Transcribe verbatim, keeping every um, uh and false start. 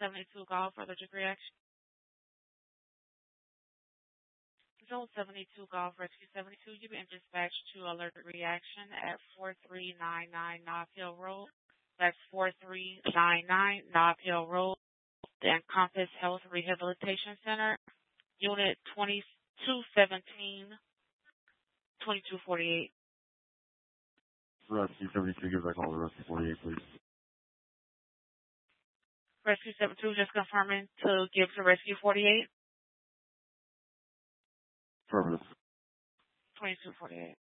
seventy-two Golf for allergic reaction. Zone seventy-two Golf Rescue seventy-two, you've been dispatched to allergic reaction at four three nine nine Nob Hill Road. That's four three nine nine Nob Hill Road, the Encompass Health Rehabilitation Center, Unit twenty-two seventeen, twenty-two forty-eight. Rescue seventy-two, give that call to Rescue forty-eight, please. Rescue seventy-two, just confirming to give to Rescue forty-eight. Affirmative. twenty-two forty-eight.